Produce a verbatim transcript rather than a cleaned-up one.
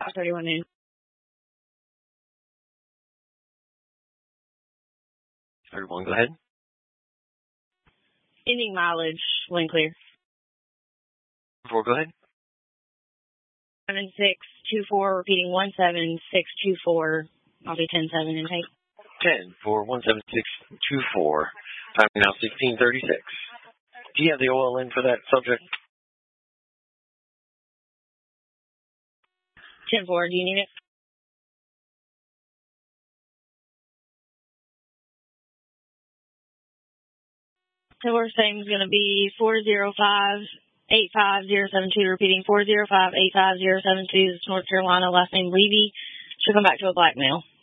thirty-one noon. thirty-one, go ahead. Ending mileage, lane clear. Four, go ahead. seven six two four, repeating one seven six two four. I'll do ten seven intake. ten for one seven six two four. Time now sixteen thirty-six. Do you have the O L in for that subject? ten four, do you need it? ten four, same is going to be four zero five eight five zero seven two, repeating four zero five eight five zero seven two. This is North Carolina, last name Levy. Should come back to a black male.